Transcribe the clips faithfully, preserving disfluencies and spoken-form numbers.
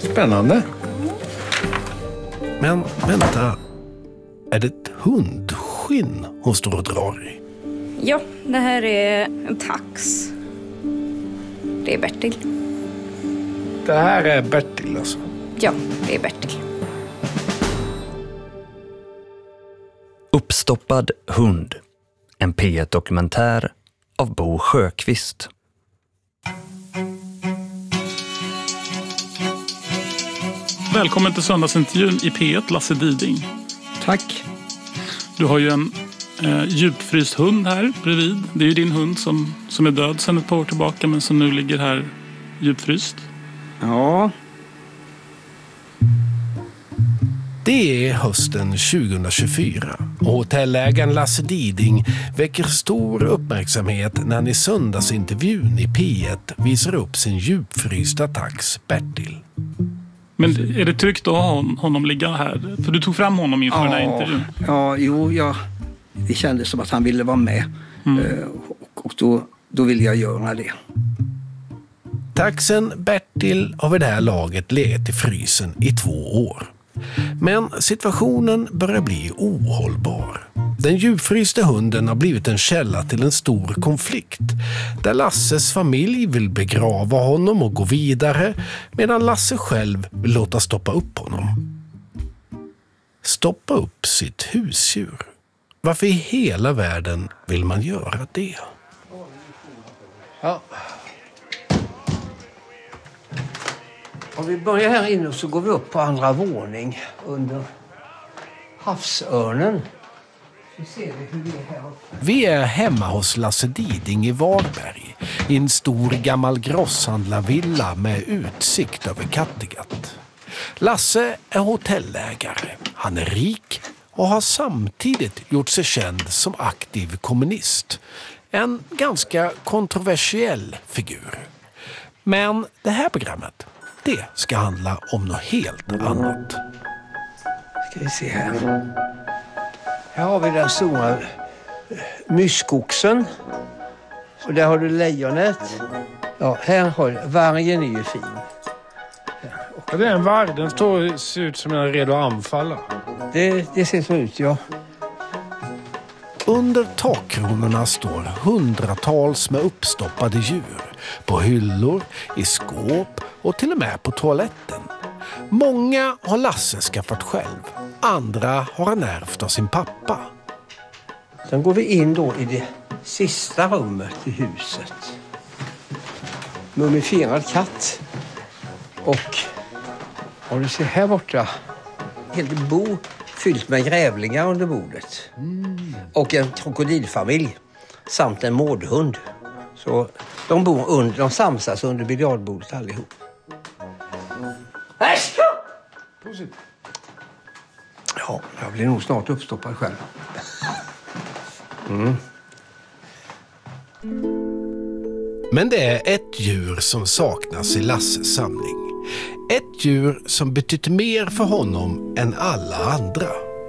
Spännande. Men vänta, är det ett hundskinn hon står och drar i? Ja, det här är en tax. Det är Bertil. Det här är Bertil alltså? Ja, det är Bertil. Uppstoppad hund. En P ett-dokumentär av Bo Sjöqvist. Välkommen till söndagsintervjun i P ett, Lasse Diding. Tack. Du har ju en eh, djupfryst hund här bredvid. Det är ju din hund som, som är död sedan ett par år tillbaka men som nu ligger här djupfryst. Ja. Det är hösten tjugohundratjugofyra och hotellägaren Lasse Diding väcker stor uppmärksamhet när han i söndagsintervjun i P ett visar upp sin djupfrysta tax Bertil. Men är det tryggt att ha honom ligga här? För du tog fram honom inför ja, den här intervjun. Ja, jo, ja, det kändes som att han ville vara med. Mm. Uh, och och då, då ville jag göra det. Taxen Bertil har vid det här laget legat i frysen i två år. Men situationen börjar bli ohållbar. Den djupfryste hunden har blivit en källa till en stor konflikt där Lasses familj vill begrava honom och gå vidare medan Lasse själv vill låta stoppa upp honom. Stoppa upp sitt husdjur. Varför i hela världen vill man göra det? Ja. Om vi börjar här inne så går vi upp på andra våning under havsörnen. Så ser vi hur vi är här uppe. Vi är hemma hos Lasse Diding i Varberg i en stor gammal grosshandlarvilla med utsikt över Kattegatt. Lasse är hotellägare. Han är rik och har samtidigt gjort sig känd som aktiv kommunist. En ganska kontroversiell figur. Men det här programmet, det ska handla om något helt annat. Ska vi se här. Här har vi den stora myskoxen. Och där har du lejonet. Ja, här har du, vargen är ju fin. Ja, det är en varg. Den står, ser ut som den är redo att anfalla. Det, det ser så ut, ja. Under takkronorna står hundratals med uppstoppade djur. På hyllor, i skåp och till och med på toaletten. Många har Lasse skaffat själv. Andra har han ärvt av sin pappa. Sen går vi in då i det sista rummet i huset. Mumifierad katt. Och om du ser här borta. Helt bo fyllt med grävlingar under bordet. Mm. Och en krokodilfamilj. Samt en mårdhund. Så de bor under, de samsas under biljardbordet allihop. Ja, jag blir nog snart uppstoppad själv. Mm. Men det är ett djur som saknas i Lasses samling. Ett djur som betytt mer för honom än alla andra.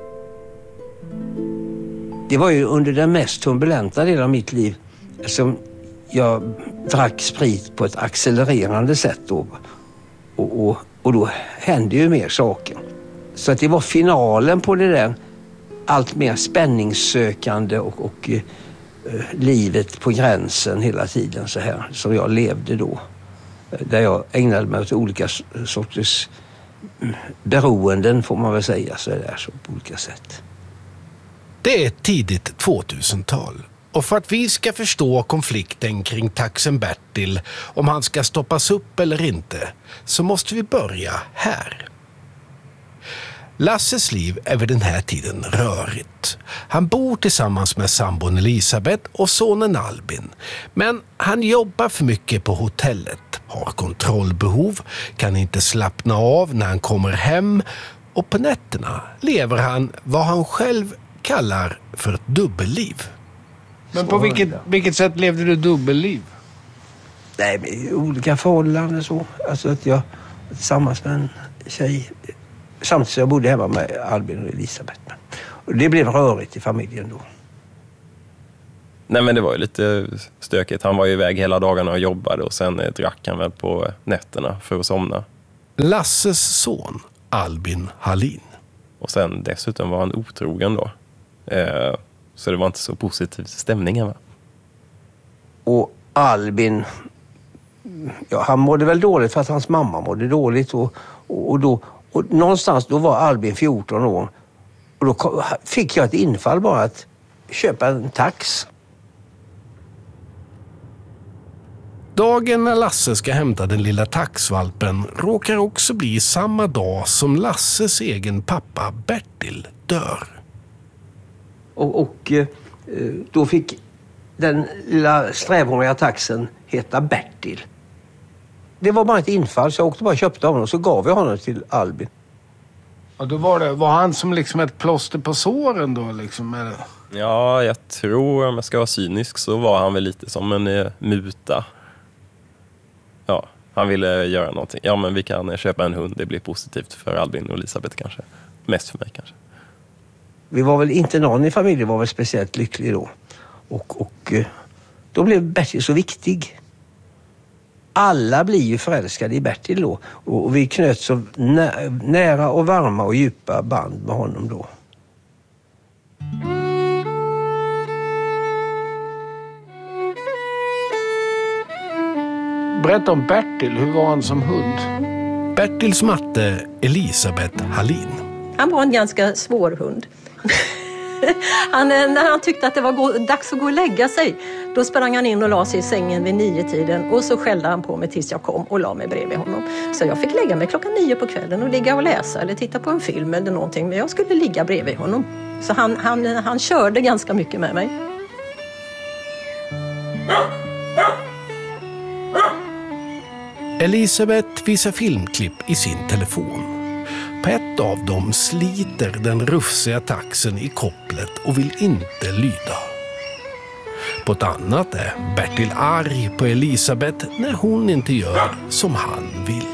Det var ju under den mest turbulenta delen av mitt liv som jag drack sprit på ett accelererande sätt då. Och, och, och då hände ju mer saker. Så att det var finalen på det där allt mer spänningssökande och, och eh, livet på gränsen hela tiden så här som jag levde då. Där jag ägnade mig åt olika sorters beroenden får man väl säga så där så på olika sätt. Det är tidigt tvåtusental. Och för att vi ska förstå konflikten kring taxen Bertil, om han ska stoppas upp eller inte, så måste vi börja här. Lasses liv är vid den här tiden rörigt. Han bor tillsammans med sambon Elisabeth och sonen Albin. Men han jobbar för mycket på hotellet, har kontrollbehov, kan inte slappna av när han kommer hem och på nätterna lever han vad han själv kallar för ett dubbelliv. Men på vilket, vilket sätt levde du dubbelliv? Nej, med olika förhållanden så. Alltså att jag tillsammans med en tjej samtidigt som jag bodde hemma med Albin och Elisabeth. Och det blev rörigt i familjen då. Nej, men det var ju lite stökigt. Han var ju iväg hela dagarna och jobbade och sen drack han väl på nätterna för att somna. Lasses son Albin Hallin. Och sen dessutom var han otrogen då. Eh, så det var inte så positiv stämning, va? Och Albin, ja, han mådde väl dåligt för att hans mamma mådde dåligt. Och, och, och, då, och någonstans då var Albin fjorton år. Och då kom, fick jag ett infall bara att köpa en tax. Dagen när Lasse ska hämta den lilla taxvalpen råkar också bli samma dag som Lasses egen pappa Bertil dör. Och, och eh, då fick den lilla strävhåriga taxen heta Bertil. Det var bara ett infall, så jag åkte bara och köpte honom och så gav jag honom till Albin. Och då var det, var han som liksom ett plåster på såren då liksom? Eller? Ja, jag tror, om jag ska vara cynisk, så var han väl lite som en eh, muta. Ja, han ville göra någonting. Ja, men vi kan köpa en hund, det blir positivt för Albin och Elisabeth kanske. Mest för mig kanske. Vi var väl inte någon i familjen var väl speciellt lycklig då. Och, och då blev Bertil så viktig. Alla blir ju förälskade i Bertil då. Och vi knöt så nä- nära och varma och djupa band med honom då. Berätta om Bertil, hur var han som hund? Bertils matte Elisabeth Hallin. Han var en ganska svår hund. han, när han tyckte att det var gå, dags att gå och lägga sig, då sprang han in och la sig i sängen vid nio tiden och så skällde han på mig tills jag kom och la mig bredvid honom. Så jag fick lägga mig klockan nio på kvällen och ligga och läsa eller titta på en film eller någonting, men jag skulle ligga bredvid honom. Så han, han, han körde ganska mycket med mig. Elisabeth visar filmklipp i sin telefon. På ett av dem sliter den rufsiga taxen i kopplet och vill inte lyda. På ett annat är Bertil arg på Elisabeth när hon inte gör som han vill.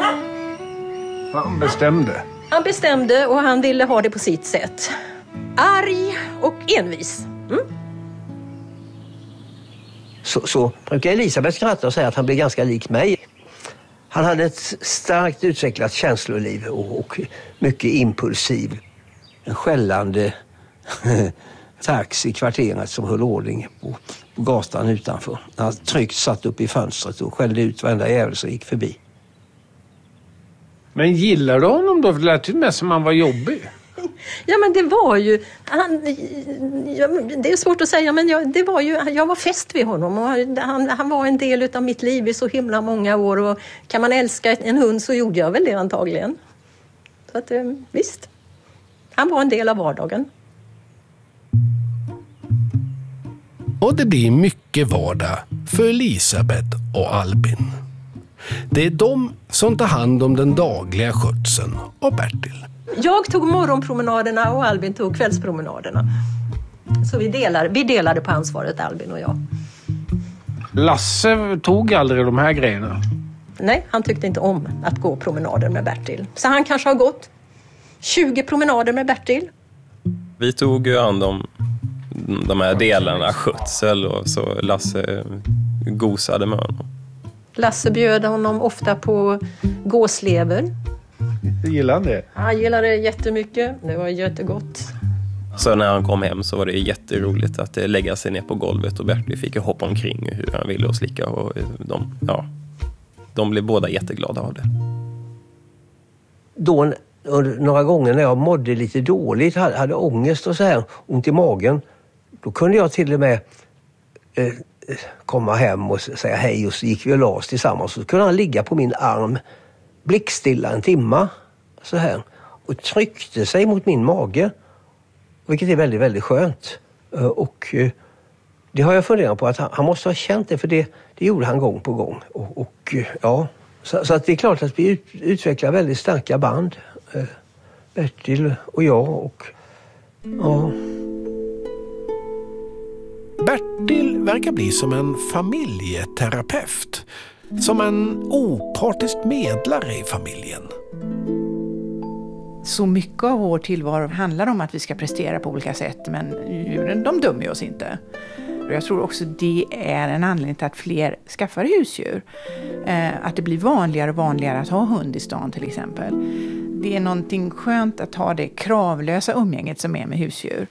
Han bestämde. Han bestämde och han ville ha det på sitt sätt. Arg och envis. Mm? Så, så brukar Elisabeth skratta och säga att han blir ganska lik mig. Han hade ett starkt utvecklat känsloliv och, och mycket impulsiv. En skällande tax i kvarteret som höll ordning på, på gatan utanför. Han tryggt satt upp i fönstret och skällde ut varenda jävel som gick förbi. Men gillade du honom då? Det lät ju mest som han var jobbig. Ja, men det var ju... Han, ja, det är svårt att säga, men jag, det var ju, jag var fäst vid honom. Och han, han var en del av mitt liv i så himla många år. Och kan man älska en hund så gjorde jag väl det antagligen. Så att, visst. Han var en del av vardagen. Och det blir mycket vardag för Elisabeth och Albin. Det är de som tar hand om den dagliga skötseln av Bertil. Jag tog morgonpromenaderna och Albin tog kvällspromenaderna. Så vi, delar, vi delade på ansvaret, Albin och jag. Lasse tog aldrig de här grejerna? Nej, han tyckte inte om att gå promenader med Bertil. Så han kanske har gått tjugo promenader med Bertil. Vi tog ju hand om de här delarna, skötsel, och så Lasse gosade med honom. Lasse bjöd honom ofta på gåslever. Gillar han det? Han gillade det jättemycket. Det var jättegott. Så när han kom hem så var det jätteroligt att lägga sig ner på golvet och Bertil fick hoppa omkring hur han ville och slicka. Och de, ja, de blev båda jätteglada av det. Då några gånger när jag mådde lite dåligt, hade, hade ångest och så här, ont i magen, då kunde jag till och med eh, komma hem och säga hej och så gick vi och la oss tillsammans. Så kunde han ligga på min arm blickstilla en timma så här och tryckte sig mot min mage, vilket är väldigt, väldigt skönt. Och det har jag funderat på att han, han måste ha känt det, för det, det gjorde han gång på gång. Och, och ja, så, så att det är klart att vi ut, utvecklar väldigt starka band, Bertil och jag. Och ja. Bertil verkar bli som en familjeterapeut. Som en opartisk medlare i familjen. Så mycket av vår tillvaro handlar om att vi ska prestera på olika sätt, men djuren, de dömer oss inte. Och jag tror också det är en anledning till att fler skaffar husdjur. Eh, att det blir vanligare och vanligare att ha hund i stan till exempel. Det är någonting skönt att ha det kravlösa umgänget som är med husdjur.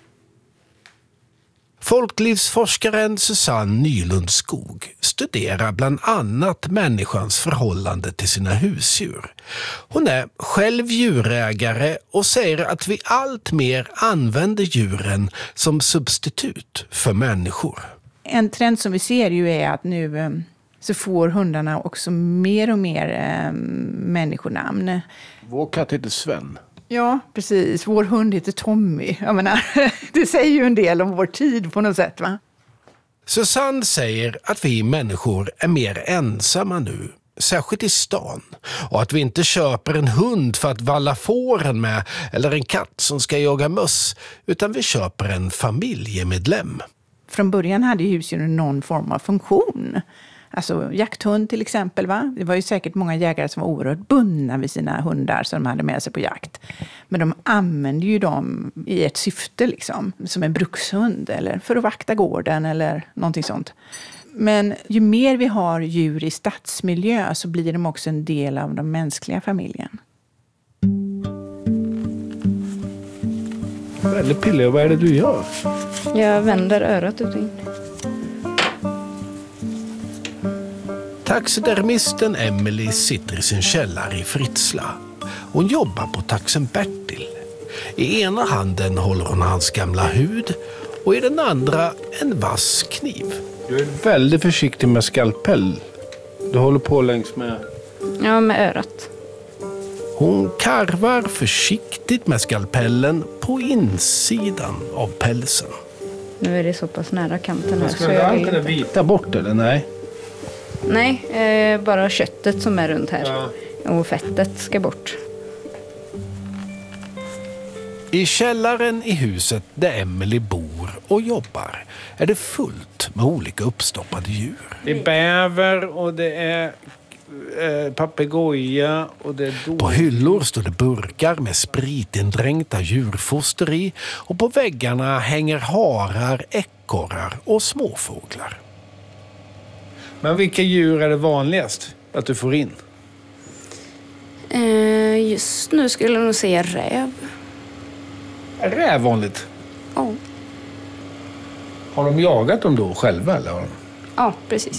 Folklivsforskaren Susanne Nylund Skog studerar bland annat människans förhållande till sina husdjur. Hon är själv djurägare och säger att vi allt mer använder djuren som substitut för människor. En trend som vi ser ju är att nu eh, så får hundarna också mer och mer eh, människonamn. Vår katt heter Sven. Ja, precis. Vår hund heter Tommy. Jag menar, det säger ju en del om vår tid på något sätt, va? Susanne säger att vi människor är mer ensamma nu, särskilt i stan. Och att vi inte köper en hund för att valla fåren med eller en katt som ska jaga möss, utan vi köper en familjemedlem. Från början hade husdjuren någon form av funktion. Alltså jakthund till exempel, va? Det var ju säkert många jägare som var oerhört bundna vid sina hundar som de hade med sig på jakt. Men de använde ju dem i ett syfte liksom, som en brukshund eller för att vakta gården eller någonting sånt. Men ju mer vi har djur i stadsmiljö så blir de också en del av den mänskliga familjen. Väldigt pillig, vad är det du gör? Jag vänder örat ut och in. Taxidermisten Emily sitter i sin källare i Fritsla. Hon jobbar på taxen Bertil. I ena handen håller hon hans gamla hud och i den andra en vass kniv. Du är väldigt försiktig med skalpell. Du håller på längs med... Ja, med örat. Hon karvar försiktigt med skalpellen på insidan av pälsen. Nu är det så pass nära kanten här. Ska så du jag allt vill det där inte. vita bort eller nej? Nej, eh, bara köttet som är runt här. Ja. Och fettet ska bort. I källaren i huset där Emily bor och jobbar är det fullt med olika uppstoppade djur. Det är bäver och det är eh, papegoja och det är do. På hyllor står det burkar med spritindränkta djurfoster i och på väggarna hänger harar, ekorrar och småfåglar. Men vilka djur är det vanligast att du får in? Eh, just nu skulle jag nog säga räv. Är räv vanligt? Ja. Har de jagat dem då själva eller? Ja, precis.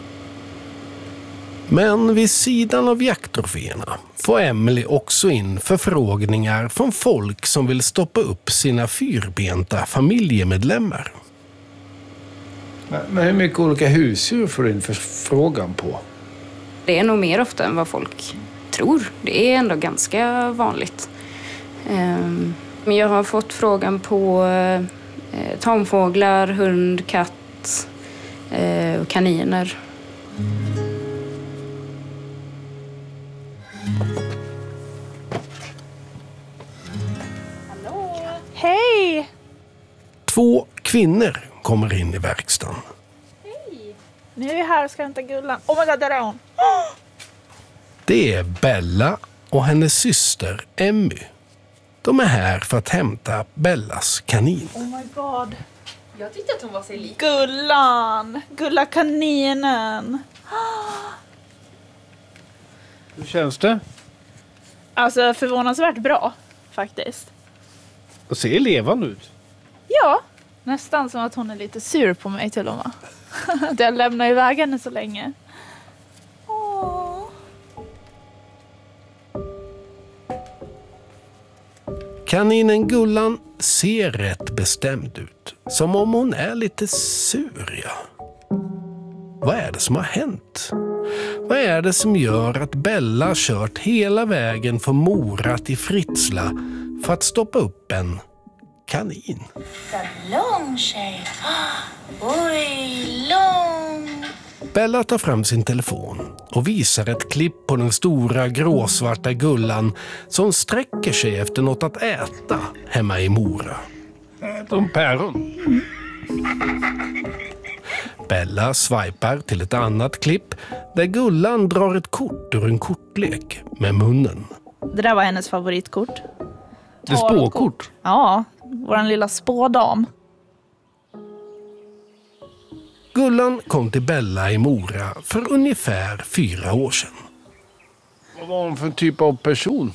Men vid sidan av jakttroféerna får Emily också in förfrågningar från folk som vill stoppa upp sina fyrbenta familjemedlemmar. Men hur mycket olika husdjur får du in förfrågan på? Det är nog mer ofta än vad folk tror. Det är ändå ganska vanligt. Um, men jag har fått frågan på uh, tamfåglar, hund, katt uh, och kaniner. Hallå! Hej! Två kvinnor kommer in i verkstaden. Hej! Nu är vi här och ska hämta Gullan. Oh my god, där är hon! Oh! Det är Bella och hennes syster Emmy. De är här för att hämta Bellas kanin. Oh my god. Jag tyckte att hon var sig lik. Gullan! Gulla kaninen! Hur känns det? Alltså förvånansvärt bra, faktiskt. Och ser levande ut. Ja, nästan som att hon är lite sur på mig till och med. Att jag lämnar iväg henne så länge. Åh. Kaninen Gullan ser rätt bestämd ut. Som om hon är lite sur, ja. Vad är det som har hänt? Vad är det som gör att Bella kört hela vägen från Mora till Fritsla för att stoppa upp en kanin? Lång tjej. Oj, lång. Bella tar fram sin telefon och visar ett klipp på den stora gråsvarta Gullan som sträcker sig efter något att äta hemma i Mora. Äter hon päron? Bella swipar till ett annat klipp där Gullan drar ett kort ur en kortlek med munnen. Det där var hennes favoritkort. Det är spåkort? Ja, våran lilla spådam. Gullan kom till Bella i Mora för ungefär fyra år sedan. Vad var hon för typ av person?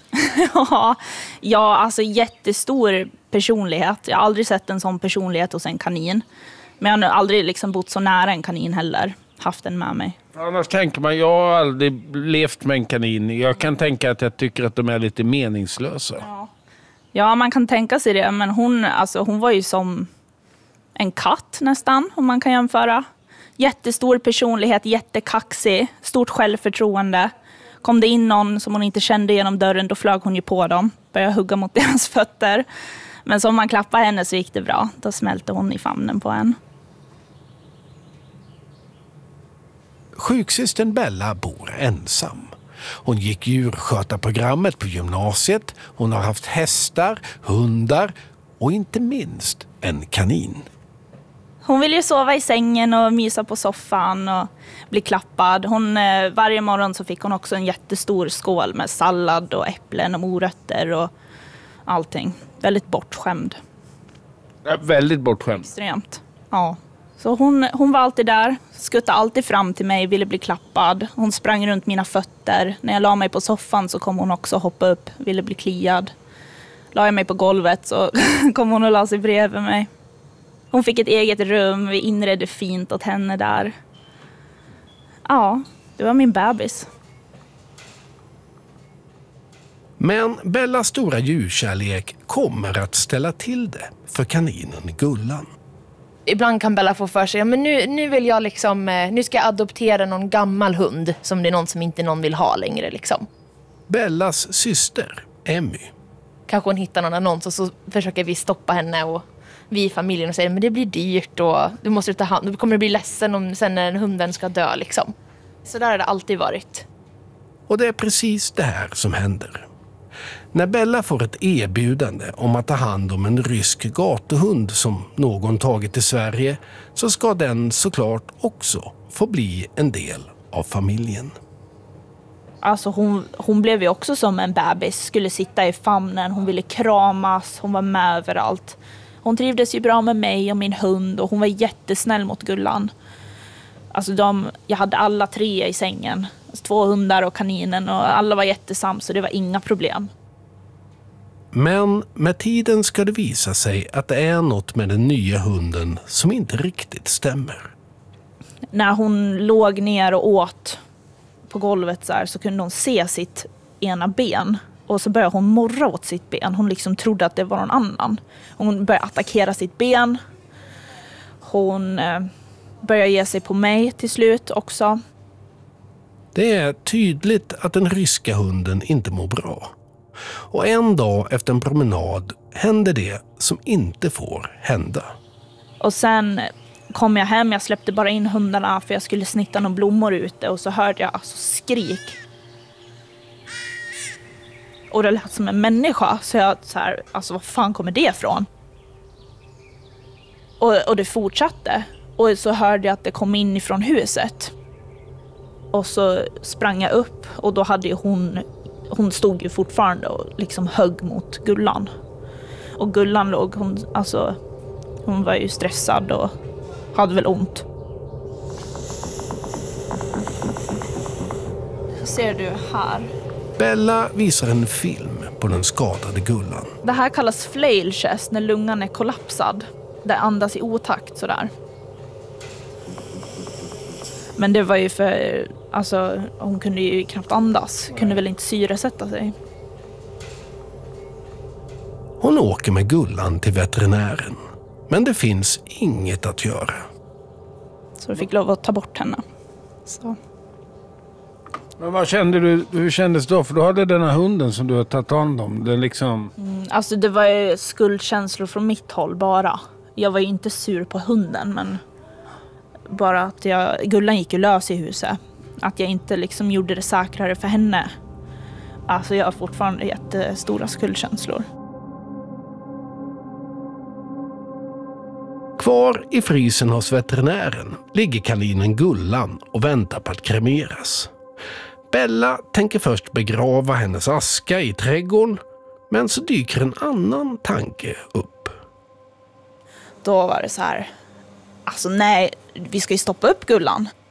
Ja, alltså jättestor personlighet. Jag har aldrig sett en sån personlighet hos en kanin. Men jag har aldrig liksom bott så nära en kanin heller. Haft den med mig. Annars tänker man, jag har aldrig levt med en kanin. Jag kan tänka att jag tycker att de är lite meningslösa. Ja, ja man kan tänka sig det. Men hon, alltså, hon var ju som en katt nästan, om man kan jämföra. Jättestor personlighet, jättekaxig, stort självförtroende. Kom det in någon som hon inte kände genom dörren, då flög hon ju på dem. Började hugga mot deras fötter. Men så om man klappade henne så gick det bra. Då smälte hon i famnen på en. Sjuksystern Bella bor ensam. Hon gick djurskötarprogrammet på gymnasiet. Hon har haft hästar, hundar och inte minst en kanin. Hon ville ju sova i sängen och mysa på soffan och bli klappad. Hon, varje morgon så fick hon också en jättestor skål med sallad och äpplen och morötter och allting. Väldigt bortskämd. Ja, väldigt bortskämd. Extremt, ja. Så hon, hon var alltid där, skuttade alltid fram till mig, ville bli klappad. Hon sprang runt mina fötter. När jag la mig på soffan så kom hon också hoppa upp, ville bli kliad. La jag mig på golvet så kom hon och la sig bredvid mig. Hon fick ett eget rum, vi inredde fint åt henne där. Ja, det var min bebis. Men Bellas stora djurkärlek kommer att ställa till det för kaninen Gullan. Ibland kan Bella få för sig, ja, men nu, nu vill jag liksom, nu ska jag adoptera någon gammal hund som det är någon som inte någon vill ha längre liksom. Bellas syster, Emmy. Kanske hon hittar någon annons och så försöker vi stoppa henne och vi i familjen och säger, men det blir dyrt och du måste ta hand, du kommer bli ledsen om sen när hunden ska dö liksom. Så där har det alltid varit. Och det är precis det här som händer. När Bella får ett erbjudande om att ta hand om en rysk gatuhund som någon tagit till Sverige, så ska den såklart också få bli en del av familjen. Alltså hon, hon blev ju också som en bebis, skulle sitta i famnen, hon ville kramas, hon var med överallt. Hon trivdes ju bra med mig och min hund och hon var jättesnäll mot Gullan. Alltså de, jag hade alla tre i sängen, alltså två hundar och kaninen, och alla var jättesams så det var inga problem. Men med tiden ska det visa sig att det är något med den nya hunden som inte riktigt stämmer. När hon låg ner och åt på golvet så, här, så kunde hon se sitt ena ben. Och så började hon morra åt sitt ben. Hon liksom trodde att det var någon annan. Hon började attackera sitt ben. Hon eh, började ge sig på mig till slut också. Det är tydligt att den ryska hunden inte mår bra. Och en dag efter en promenad händer det som inte får hända. Och sen kom jag hem, jag släppte bara in hundarna för jag skulle snitta några blommor ute. Och så hörde jag alltså skrik. Och det lät som en människa. Så jag så här, alltså vad fan kommer det ifrån? Och, och det fortsatte. Och så hörde jag att det kom in ifrån huset. Och så sprang jag upp och då hade ju hon, hon stod ju fortfarande och liksom högg mot Gullan. Och Gullan låg, hon, alltså, hon var ju stressad och hade väl ont. Så ser du här. Bella visar en film på den skadade Gullan. Det här kallas flail chest när lungan är kollapsad. Det andas i otakt sådär. Men det var ju för, alltså hon kunde ju knappt andas. Kunde väl inte syresätta sig. Hon åker med Gullan till veterinären. Men det finns inget att göra. Så du fick lov att ta bort henne. Så. Men vad kände du, hur kändes det då? För du hade den här hunden som du har tagit hand om. Det liksom... Mm, alltså det var ju skuldkänslor från mitt håll bara. Jag var ju inte sur på hunden, men bara att jag, Gullan gick ju lös i huset. Att jag inte liksom gjorde det säkrare för henne. Alltså jag har fortfarande jättestora skuldkänslor. Kvar i frysen hos veterinären ligger kaninen Gullan och väntar på att kremeras. Bella tänker först begrava hennes aska i trädgården, men så dyker en annan tanke upp. Då var det så här, Alltså nej, vi ska ju stoppa upp Gullan.